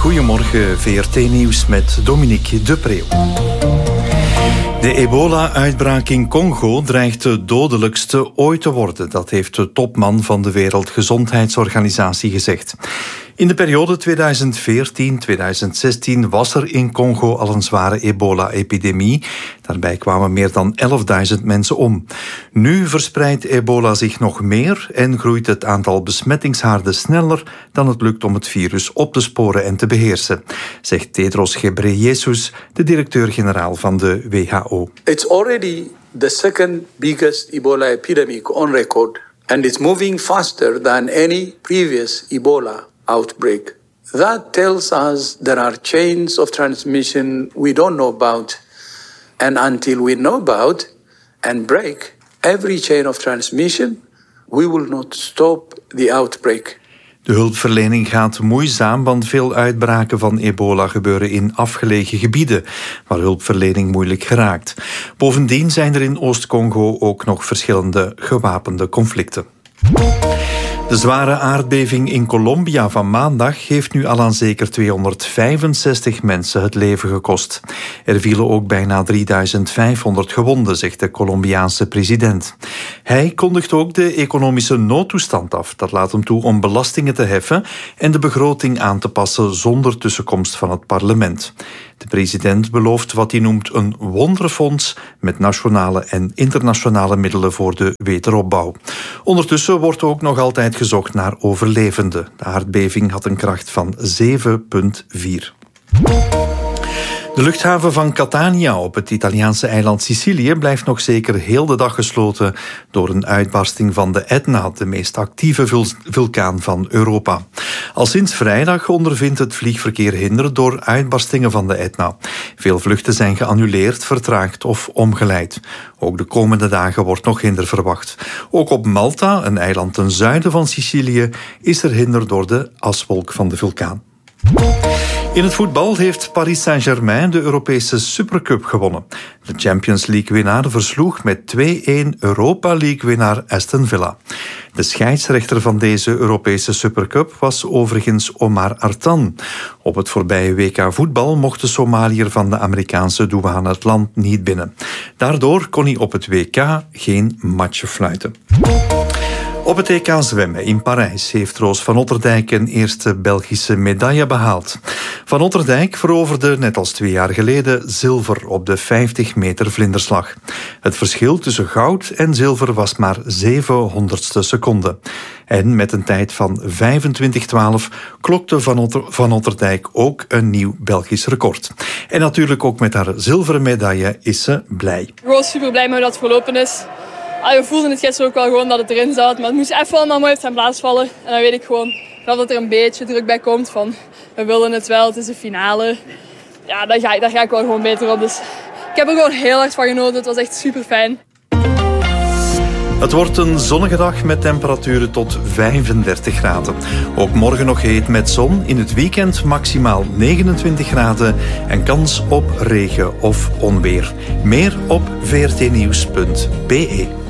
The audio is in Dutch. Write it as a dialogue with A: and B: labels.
A: Goedemorgen, VRT-nieuws met Dominique de Preeuw. De ebola-uitbraak in Congo dreigt de dodelijkste ooit te worden. Dat heeft de topman van de Wereldgezondheidsorganisatie gezegd. In de periode 2014-2016 was er in Congo al een zware ebola-epidemie. Daarbij kwamen meer dan 11.000 mensen om. Nu verspreidt ebola zich nog meer en groeit het aantal besmettingshaarden sneller dan het lukt om het virus op te sporen en te beheersen, zegt Tedros Ghebreyesus, de directeur-generaal van de WHO.
B: It's already the second biggest Ebola epidemic on record and it's moving faster than any previous Ebola outbreak. That tells us there are chains of transmission we don't know about. And until we know about and break every chain of transmission, we will not stop the outbreak.
A: De hulpverlening gaat moeizaam, want veel uitbraken van ebola gebeuren in afgelegen gebieden, waar hulpverlening moeilijk geraakt. Bovendien zijn er in Oost-Congo ook nog verschillende gewapende conflicten. De zware aardbeving in Colombia van maandag heeft nu al aan zeker 265 mensen het leven gekost. Er vielen ook bijna 3500 gewonden, zegt de Colombiaanse president. Hij kondigt ook de economische noodtoestand af. Dat laat hem toe om belastingen te heffen en de begroting aan te passen zonder tussenkomst van het parlement. De president belooft wat hij noemt een wonderfonds met nationale en internationale middelen voor de wederopbouw. Ondertussen wordt ook nog altijd gezocht naar overlevenden. De aardbeving had een kracht van 7,4. De luchthaven van Catania op het Italiaanse eiland Sicilië blijft nog zeker heel de dag gesloten door een uitbarsting van de Etna, de meest actieve vulkaan van Europa. Al sinds vrijdag ondervindt het vliegverkeer hinder door uitbarstingen van de Etna. Veel vluchten zijn geannuleerd, vertraagd of omgeleid. Ook de komende dagen wordt nog hinder verwacht. Ook op Malta, een eiland ten zuiden van Sicilië, is er hinder door de aswolk van de vulkaan. In het voetbal heeft Paris Saint-Germain de Europese Supercup gewonnen. De Champions League-winnaar versloeg met 2-1 Europa League-winnaar Aston Villa. De scheidsrechter van deze Europese Supercup was overigens Omar Artan. Op het voorbije WK voetbal mocht de Somaliër van de Amerikaanse douane het land niet binnen. Daardoor kon hij op het WK geen matchen fluiten. Op het EK zwemmen in Parijs heeft Roos van Otterdijk een eerste Belgische medaille behaald. Van Otterdijk veroverde, net als 2 jaar geleden, zilver op de 50 meter vlinderslag. Het verschil tussen goud en zilver was maar 700ste seconde. En met een tijd van 25:12 klokte Van Otterdijk ook een nieuw Belgisch record. En natuurlijk ook met haar zilveren medaille is ze blij.
C: Gewoon super blij met hoe dat verlopen is. We voelden het gisteren ook wel gewoon dat het erin zat. Maar het moest even allemaal mooi op zijn plaats vallen. En dan weet ik gewoon dat er een beetje druk bij komt. Van, we willen het wel, het is de finale. Ja, daar ga ik wel gewoon beter op. Dus ik heb er gewoon heel hard van genoten. Het was echt super fijn.
A: Het wordt een zonnige dag met temperaturen tot 35 graden. Ook morgen nog heet met zon. In het weekend maximaal 29 graden en kans op regen of onweer. Meer op vrtnieuws.be.